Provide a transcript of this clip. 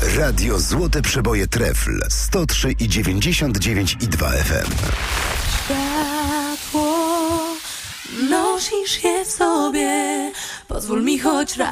Radio Złote Przeboje Trefl 103,99,2 FM. Światło, nosisz je w sobie. Pozwól mi choć raz